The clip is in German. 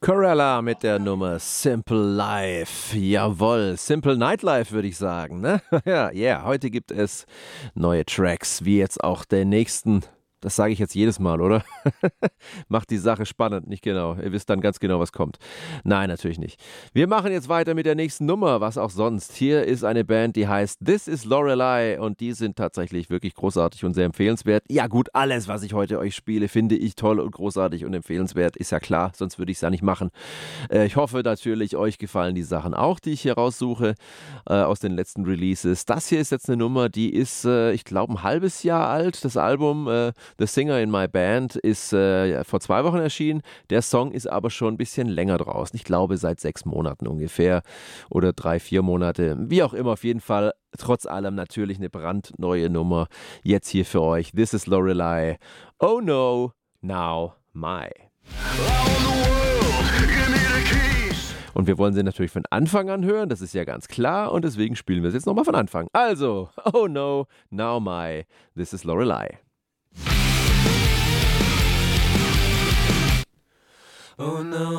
Corella mit der Nummer Simple Life. Jawohl, Simple Nightlife würde ich sagen. Ne? Ja, yeah. Heute gibt es neue Tracks, wie jetzt auch der nächsten. Das sage ich jetzt jedes Mal, oder? Macht die Sache spannend, nicht genau. Ihr wisst dann ganz genau, was kommt. Nein, natürlich nicht. Wir machen jetzt weiter mit der nächsten Nummer, was auch sonst. Hier ist eine Band, die heißt This is Lorelei und die sind tatsächlich wirklich großartig und sehr empfehlenswert. Ja gut, alles, was ich heute euch spiele, finde ich toll und großartig und empfehlenswert. Ist ja klar, sonst würde ich es ja nicht machen. Ich hoffe natürlich, euch gefallen die Sachen auch, die ich hier raussuche aus den letzten Releases. Das hier ist jetzt eine Nummer, die ist, ich glaube, ein halbes Jahr alt. Das Album The Singer in My Band ist vor 2 Wochen erschienen. Der Song ist aber schon ein bisschen länger draußen. Ich glaube, seit 6 Monaten ungefähr oder 3, 4 Monate. Wie auch immer, auf jeden Fall trotz allem natürlich eine brandneue Nummer. Jetzt hier für euch. This is Lorelei. Oh no, now my. Und wir wollen sie natürlich von Anfang an hören, das ist ja ganz klar. Und deswegen spielen wir es jetzt nochmal von Anfang. Also, oh no, now my. This is Lorelei. Oh no,